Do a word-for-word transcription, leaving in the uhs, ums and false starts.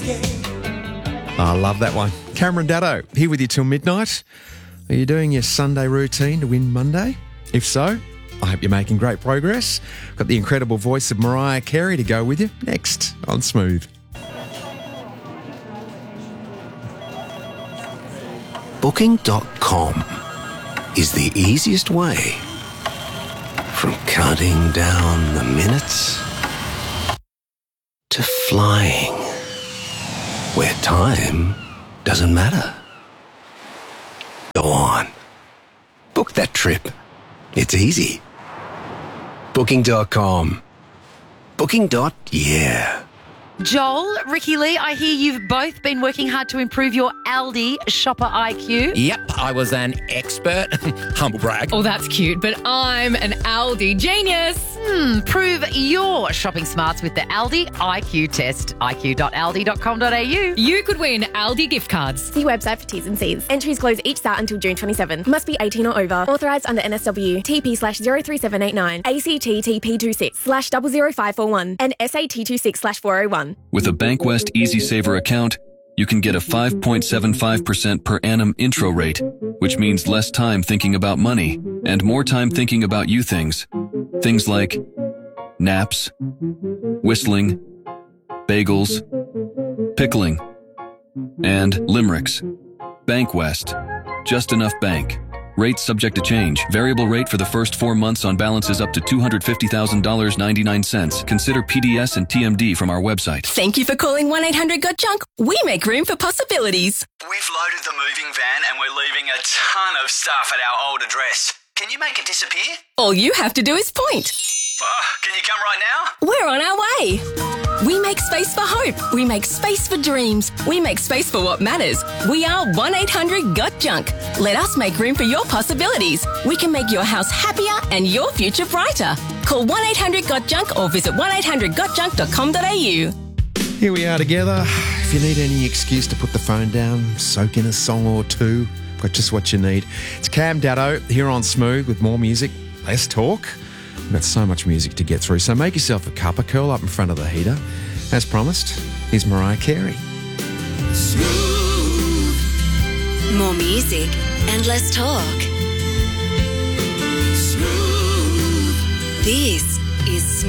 I love that one. Cameron Daddo, here with you till midnight. Are you doing your Sunday routine to win Monday? If so, I hope you're making great progress. Got the incredible voice of Mariah Carey to go with you next on Smooth. Booking dot com is the easiest way from counting down the minutes to flying where time doesn't matter. Go on. Book that trip. It's easy. Booking dot com. Booking. Yeah. Joel, Ricky Lee, I hear you've both been working hard to improve your Aldi shopper I Q. Yep, I was an expert. Humble brag. Oh, that's cute, but I'm an Aldi genius. Hmm, prove your shopping smarts with the Aldi I Q test. I Q dot aldi dot com dot a u. You could win Aldi gift cards. See website for T's and C's. Entries close each start until June twenty-seventh. Must be eighteen or over. Authorised under N S W. T P slash zero three seven eight nine. A C T T P two six slash zero zero five four one. And S A T two six slash four oh one. With a BankWest Easy Saver account, you can get a five point seven five percent per annum intro rate, which means less time thinking about money and more time thinking about you things. Things like naps, whistling, bagels, pickling, and limericks. BankWest. Just enough bank. Rates subject to change. Variable rate for the first four months on balances up to two hundred fifty thousand dollars and ninety-nine cents. Consider P D S and T M D from our website. Thank you for calling one eight hundred got junk. We make room for possibilities. We've loaded the moving van and we're leaving a ton of stuff at our old address. Can you make it disappear? All you have to do is point. Oh, can you come right now? We're on our way. We make space for hope. We make space for dreams. We make space for what matters. We are one eight hundred got junk. Let us make room for your possibilities. We can make your house happier and your future brighter. Call one eight hundred got junk or visit one eight hundred got junk dot com dot a u. Here we are together. If you need any excuse to put the phone down, soak in a song or two, got just what you need. It's Cam Daddo here on Smooth with more music, less talk. We've got so much music to get through, so make yourself a cuppa, curl up in front of the heater. As promised, here's Mariah Carey. Smooth. More music and less talk. Smooth. This is Smooth.